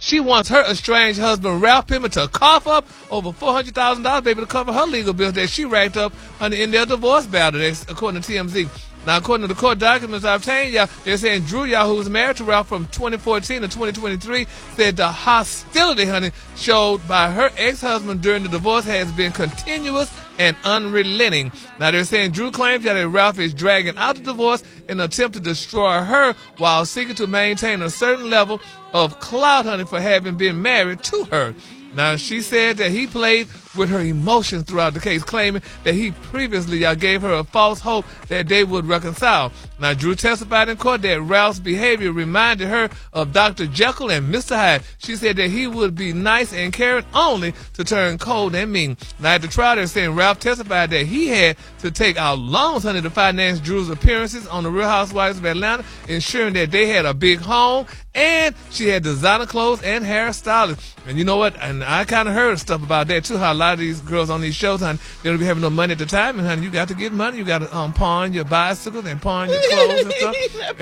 She wants her estranged husband, Ralph Pimmer, to cough up over $400,000, baby, to cover her legal bills that she racked up in their divorce battle, according to TMZ. Now, according to the court documents I obtained, they're saying Drew, who was married to Ralph from 2014 to 2023, said the hostility, honey, showed by her ex-husband during the divorce has been continuous and unrelenting. Now, they're saying Drew claims that Ralph is dragging out the divorce in an attempt to destroy her while seeking to maintain a certain level of clout, honey, for having been married to her. Now, she said that he played with her emotions throughout the case, claiming that he previously gave her a false hope that they would reconcile. Now, Drew testified in court that Ralph's behavior reminded her of Dr. Jekyll and Mr. Hyde. She said that he would be nice and caring only to turn cold and mean. Now, at the trial, they're saying Ralph testified that he had to take out loans, honey, to finance Drew's appearances on The Real Housewives of Atlanta, ensuring that they had a big home, and she had designer clothes and hairstylists. And you know what? And I kind of heard stuff about that, too, how a lot of these girls on these shows, honey, they don't be having no money at the time, and, honey, you got to get money. You got to pawn your bicycles and pawn your clothes and stuff.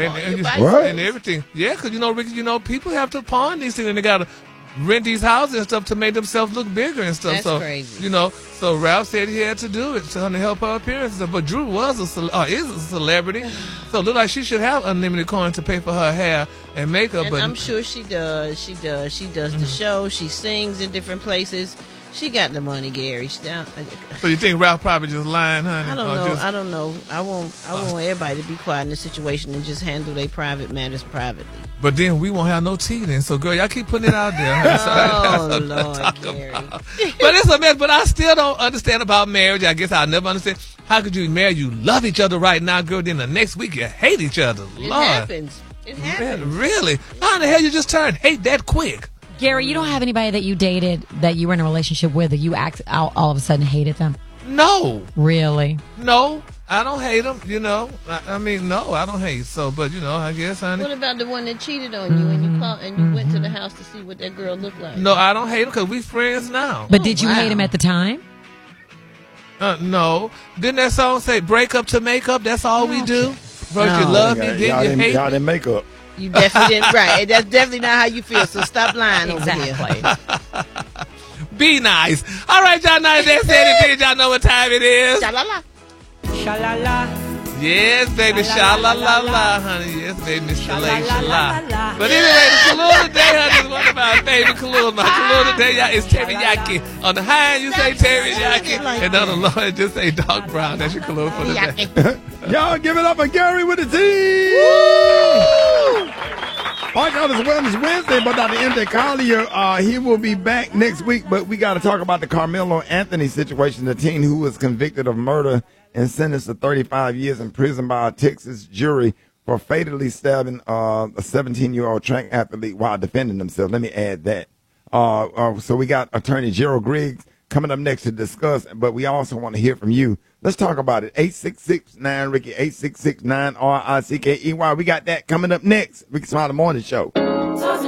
and everything. Yeah, because, Ricky, people have to pawn these things, and they got to rent these houses and stuff to make themselves look bigger and stuff. That's crazy. So Ralph said he had to do it to help her appearances. But Drew is a celebrity, so it looked like she should have unlimited coins to pay for her hair and makeup. And I'm sure she does. She does the show. She sings in different places. She got the money, Gary. So you think Ralph probably just lying, honey? I don't know. I want everybody to be quiet in this situation and just handle their private matters privately. But then we won't have no tea then. So, girl, y'all keep putting it out there. Honey. Lord, Gary. But it's a mess. But I still don't understand about marriage. I guess I'll never understand. How could you marry? You love each other right now, girl. Then the next week you hate each other. It happens. It happens. Really? How in the hell you just turned hate that quick? Gary, you don't have anybody that you dated that you were in a relationship with that you all of a sudden hated them? No. Really? No, I don't hate them, I mean, no, I don't hate. So, but, I guess, honey. What about the one that cheated on you and you called and you went to the house to see what that girl looked like? No, I don't hate him because we friends now. But did you hate him at the time? No. Didn't that song say break up to make up? That's all we do? First you love me, then you hate me. Y'all didn't make up. You definitely didn't. Right. That's definitely not how you feel. So stop lying over here. Be nice. All right, y'all know that said it. Y'all know what time it is. Sha-la-la. Sha-la-la. Yes, baby. Sha-la-la-la, honey. Yes, baby. Sha-la-la-la. But anyway, the Kahlua today, honey, is one of my favorite Kahlua. My Kahlua today, y'all, is teriyaki. On the high end, you say teriyaki. And on the low end, just say dark brown. That's your Kahlua for the day. Y'all give it up for Gary with the tea. All right, y'all, it's Wellness Wednesday, but Dr. M.J. Collier, he will be back next week, but we got to talk about the Carmelo Anthony situation, the teen who was convicted of murder and sentenced to 35 years in prison by a Texas jury for fatally stabbing a 17-year-old track athlete while defending himself. Let me add that. So we got attorney Gerald Griggs coming up next to discuss, but we also want to hear from you. Let's talk about it. 866-9-RICKY, 866-9-RICKEY. We got that coming up next. Ricky Smiley Morning Show.